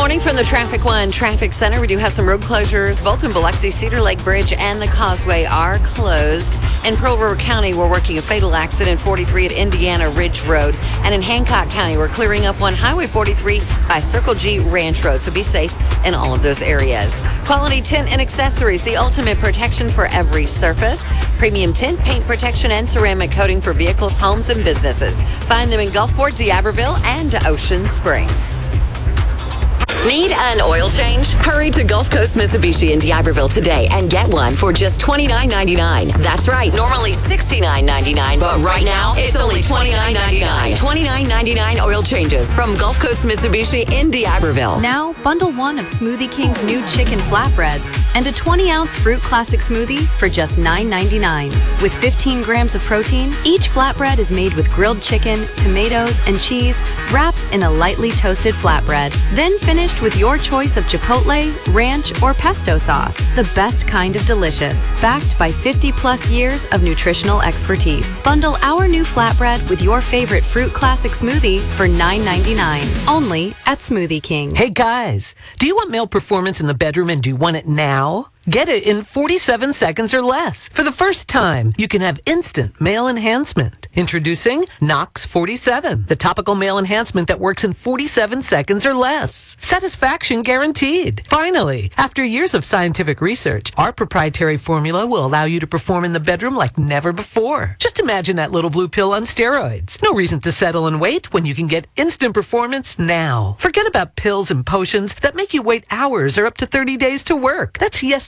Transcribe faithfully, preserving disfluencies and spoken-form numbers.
morning from the Traffic One Traffic Center. We do have some road closures. Both in Biloxi, Cedar Lake Bridge and the Causeway are closed. In Pearl River County, we're working a fatal accident, forty-three at Indiana Ridge Road. And in Hancock County, we're clearing up on Highway forty-three by Circle G Ranch Road. So be safe in all of those areas. Quality Tint and Accessories, the ultimate protection for every surface. Premium tint, paint protection, and ceramic coating for vehicles, homes, and businesses. Find them in Gulfport, D'Iberville, and Ocean Springs. Need an oil change? Hurry to Gulf Coast Mitsubishi in D'Iberville today and get one for just twenty-nine ninety-nine. That's right, normally sixty-nine ninety-nine, but right now it's only twenty-nine ninety-nine. twenty-nine ninety-nine oil changes from Gulf Coast Mitsubishi in D'Iberville. Now, bundle one of Smoothie King's new chicken flatbreads and a twenty ounce fruit classic smoothie for just nine ninety-nine. With fifteen grams of protein, each flatbread is made with grilled chicken, tomatoes, and cheese wrapped in a lightly toasted flatbread. Then finish with your choice of chipotle, ranch, or pesto sauce. The best kind of delicious, backed by fifty plus years of nutritional expertise. Bundle our new flatbread with your favorite fruit classic smoothie for nine ninety-nine. Only at Smoothie King. Hey guys, do you want male performance in the bedroom and do you want it now? Get it in forty-seven seconds or less. For the first time, you can have instant male enhancement. Introducing Nox forty-seven, the topical male enhancement that works in forty-seven seconds or less. Satisfaction guaranteed. Finally, after years of scientific research, our proprietary formula will allow you to perform in the bedroom like never before. Just imagine that little blue pill on steroids. No reason to settle and wait when you can get instant performance now. Forget about pills and potions that make you wait hours or up to thirty days to work. That's yes